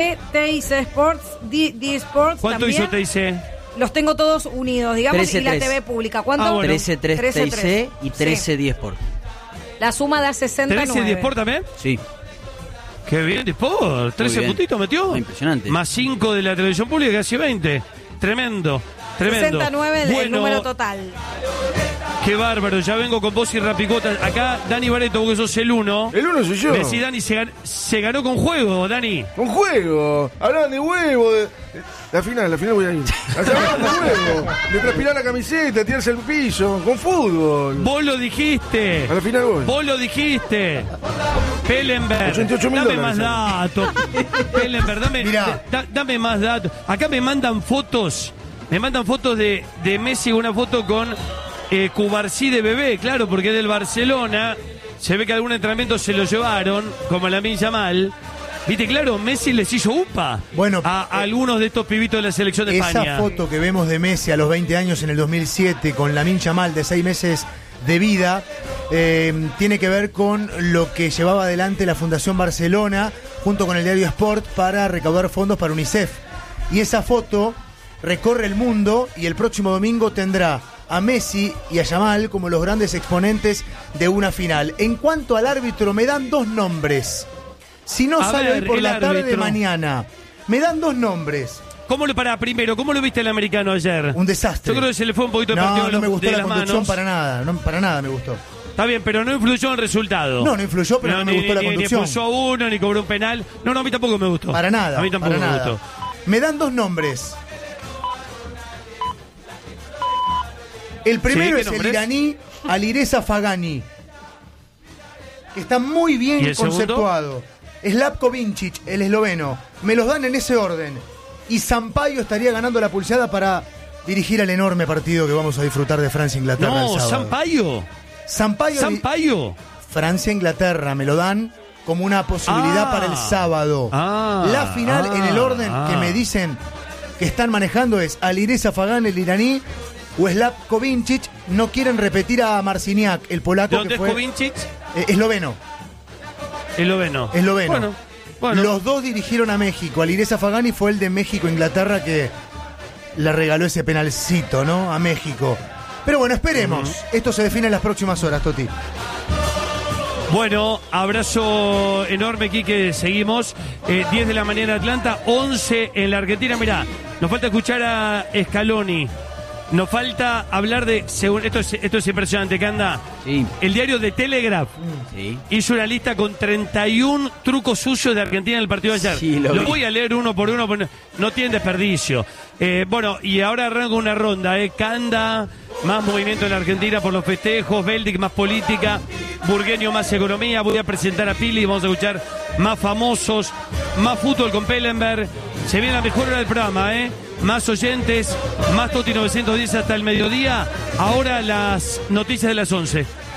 TIC Sports, D Sports. ¿Cuánto también. hizo TIC? Los tengo todos unidos, digamos, 13, y la 3. TV pública. ¿Cuánto? Bueno. 13-3 TIC y 13-10 Sport. La suma da 69. ¿13 de Sport también? Sí. Qué bien, de Sport. 13 bien. puntitos metió. Impresionante. Más 5 de la televisión pública, casi 20. Tremendo, tremendo. 69 el número total. Qué bárbaro, ya vengo con vos y Rapicota. Acá, Dani Barreto, vos que sos el 1. El 1 soy yo. Me decís, Dani, se ganó con juego, Dani. Con juego. Hablaban de huevo. La final voy a ir. Hablaban de huevo. De transpirar la camiseta, tirarse al piso. Con fútbol. Vos lo dijiste. A la final voy. Vos lo dijiste. Pellenberg. 88.000 dame dólares. más datos. Pellenberg, dame más datos. Acá me mandan fotos. Me mandan fotos de Messi, una foto con Cubarsí de bebé, claro, porque es del Barcelona. Se ve que algún entrenamiento se lo llevaron, como Lamine Yamal. Viste, claro, Messi les hizo upa Bueno, a algunos de estos pibitos de la selección de España. Esa foto que vemos de Messi a los 20 años en el 2007 con Lamine Yamal de 6 meses de vida tiene que ver con lo que llevaba adelante la Fundación Barcelona junto con el diario Sport para recaudar fondos para UNICEF. Y esa foto recorre el mundo y el próximo domingo tendrá a Messi y a Yamal como los grandes exponentes de una final. En cuanto al árbitro, me dan 2 nombres. Si no sale hoy por la tarde de mañana, me dan 2 nombres. ¿Cómo lo viste el americano ayer? Un desastre. Yo creo que se le fue un poquito de partido no me gustó de la las conducción manos. para nada. No, para nada me gustó. Está bien, pero no influyó en el resultado. No influyó, pero no me gustó la conducción. Ni puso uno, ni cobró un penal. No, a mí tampoco me gustó. Para nada. A mí tampoco para me nada. gustó. Me dan 2 nombres. El primero ¿qué es el nombres? iraní Alireza Fagani, que está muy ¿Y bien el segundo? conceptuado. Slavko Vincic, el esloveno. Me los dan en ese orden. Y Sampaio estaría ganando la pulseada para dirigir al enorme partido que vamos a disfrutar de Francia-Inglaterra el No, sábado. Sampaio. Francia-Inglaterra, me lo dan como una posibilidad para el sábado. La final en el orden que me dicen que están manejando es Alireza Fagani, el iraní, o Slavko Vincic. No quieren repetir a Marciniak, el polaco. ¿De dónde que es fue Kovincic? esloveno. Esloveno. Bueno. Los dos dirigieron a México. Alireza Fagani fue el de México-Inglaterra que le regaló ese penalcito, ¿no? A México. Pero bueno, esperemos. Esto se define en las próximas horas, Toti. Bueno, abrazo enorme, Quique. Seguimos. 10 de la mañana en Atlanta, 11 en la Argentina. Mirá, nos falta escuchar a Scaloni. Nos falta hablar de... Esto es impresionante, Canda. Sí. El diario The Telegraph hizo una lista con 31 trucos sucios de Argentina en el partido de ayer. Sí, lo vi. Voy a leer uno por uno, porque no tienen desperdicio. Bueno, y ahora arranco una ronda. Canda, más movimiento en la Argentina por los festejos. Beldic, más política. Burgueño, más economía. Voy a presentar a Pili. Vamos a escuchar más famosos. Más fútbol con Pellenberg. Se viene la mejor hora del programa, Más oyentes, más Toti 910 hasta el mediodía. Ahora las noticias de las 11.